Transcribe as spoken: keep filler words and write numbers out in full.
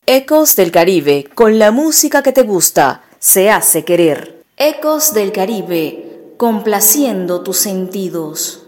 Ecos del Caribe, con la música que te gusta, se hace querer. Ecos del Caribe, complaciendo tus sentidos.